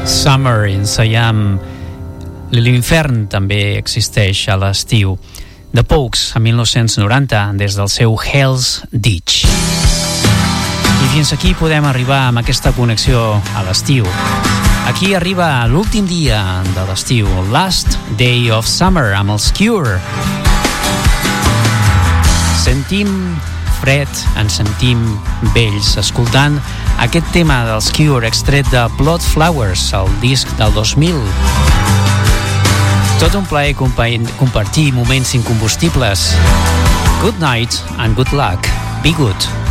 Summer ensaiam l'infern també existeix a l'estiu. The Pogues, a 1990, des del seu Hell's Ditch. I fins aquí podem arribar amb aquesta connexió a l'estiu. Aquí arriba l'últim dia de l'estiu, Last Day of Summer, amb els Cure. Sentim fred, ens sentim vells, escoltant aquest tema dels Cure extret de Blood Flowers, el disc del 2000. Tot un plaer compartir moments incombustibles. Good night and good luck. Be good.